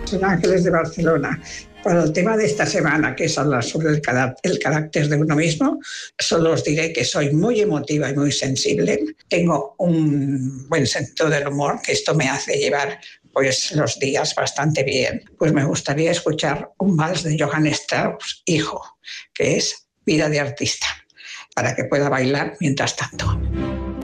Los Ángeles de Barcelona. Para el tema de esta semana, que es hablar sobre el carácter de uno mismo, solo os diré que soy muy emotiva y muy sensible. Tengo un buen sentido del humor, que esto me hace llevar pues los días bastante bien. Pues me gustaría escuchar un vals de Johann Strauss, hijo, que es Vida de artista, para que pueda bailar mientras tanto.